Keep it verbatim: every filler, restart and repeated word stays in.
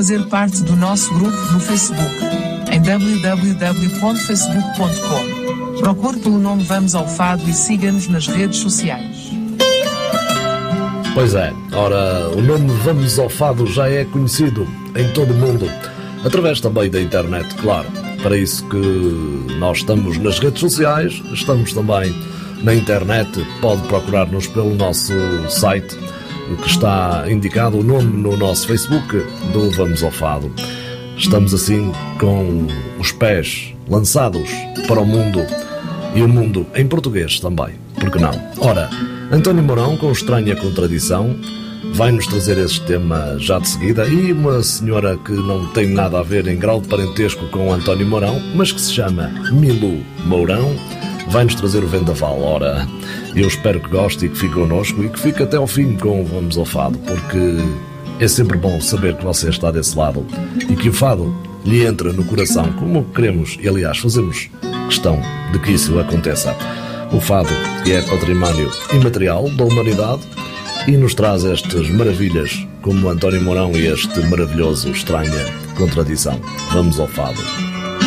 fazer parte do nosso grupo no Facebook, em w w w ponto facebook ponto com. Procure pelo nome Vamos ao Fado e siga-nos nas redes sociais. Pois é, ora, o nome Vamos ao Fado já é conhecido em todo o mundo, através também da internet, claro. Para isso que nós estamos nas redes sociais, estamos também na internet, pode procurar-nos pelo nosso site, que está indicado o nome no nosso Facebook do Vamos ao Fado. Estamos assim com os pés lançados para o mundo e o mundo em português também, por que não? Ora, António Mourão, com Estranha Contradição, vai-nos trazer esse tema já de seguida, e uma senhora que não tem nada a ver em grau de parentesco com o António Mourão, mas que se chama Milu Mourão, vai-nos trazer o Vendaval. Ora, eu espero que goste e que fique connosco e que fique até ao fim com o Vamos ao Fado, porque é sempre bom saber que você está desse lado e que o fado lhe entra no coração, como queremos e, aliás, fazemos questão de que isso aconteça. O fado, que é património imaterial da humanidade e nos traz estas maravilhas, como António Mourão e este maravilhoso Estranha Contradição. Vamos ao Fado.